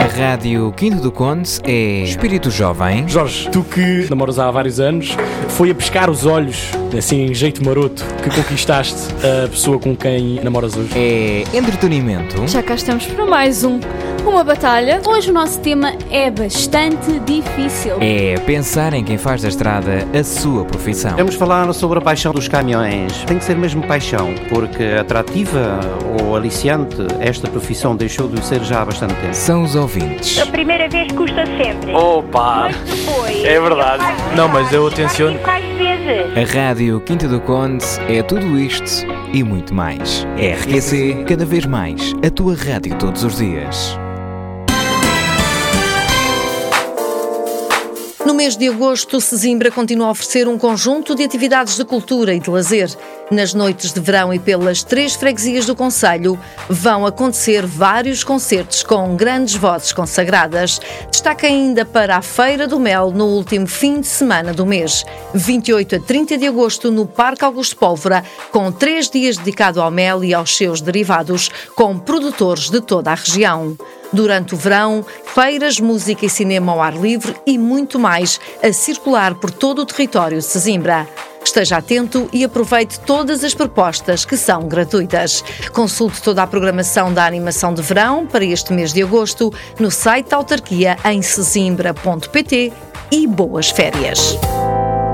A Rádio Quinto do Conde é espírito jovem. Jorge, tu que namoras há vários anos, foi a pescar os olhos, assim em jeito maroto, que conquistaste a pessoa com quem namoras hoje. É entretenimento. Já cá estamos para mais uma batalha. Hoje o nosso tema é bastante difícil. É pensar em quem faz da estrada a sua profissão. Vamos falar sobre a paixão dos caminhões. Tem que ser mesmo paixão, porque atrativa ou aliciante esta profissão deixou de ser já há bastante tempo. São os ouvintes. A primeira vez custa sempre. Opa! Mas depois... É verdade. Não, mas eu atenciono. Às vezes. A Rádio Quinta do Conde é tudo isto e muito mais. RQC, cada vez mais, a tua rádio todos os dias. No mês de agosto, Sesimbra continua a oferecer um conjunto de atividades de cultura e de lazer. Nas noites de verão e pelas 3 freguesias do concelho vão acontecer vários concertos com grandes vozes consagradas. Destaca ainda para a Feira do Mel no último fim de semana do mês, 28 a 30 de agosto no Parque Augusto Pólvora, com 3 dias dedicado ao mel e aos seus derivados, com produtores de toda a região. Durante o verão, feiras, música e cinema ao ar livre e muito mais a circular por todo o território de Sesimbra. Esteja atento e aproveite todas as propostas que são gratuitas. Consulte toda a programação da animação de verão para este mês de agosto no site da autarquia em sesimbra.pt e boas férias!